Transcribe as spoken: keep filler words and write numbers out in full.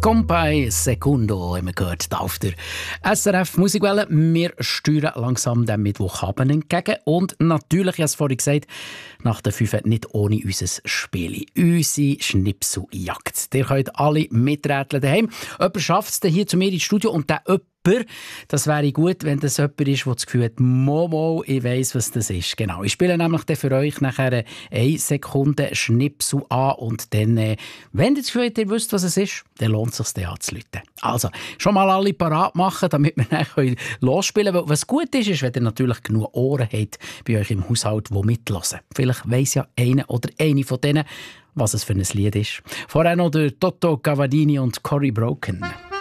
Compay Secundo haben wir gehört, da auf der S R F Musikwelle. Wir steuern langsam den Mittwochabend entgegen. Und natürlich, ich habe es vorhin gesagt, nach der fünf nicht ohne unser Spiel. Unsere Schnipseljagd. Ihr könnt alle miträtseln daheim. Jemand schafft es hier zu mir ins Studio und der jemand, das wäre gut, wenn das jemand ist, der das Gefühl hat, Momo, ich weiss, was das ist. Genau. Ich spiele nämlich dann für euch nachher eine Sekunde Schnipsel an und dann, äh, wenn ihr das Gefühl habt, ihr wisst, was es ist, dann lohnt es sich, den anzurufen. Also, schon mal alle parat machen, damit wir dann losspielen können. Was gut ist, ist, wenn ihr natürlich genug Ohren habt bei euch im Haushalt, die mithören. Vielleicht weiss ja einer oder eine von denen, was es für ein Lied ist. Vorher noch der Toto Cavallini und Cory Broken.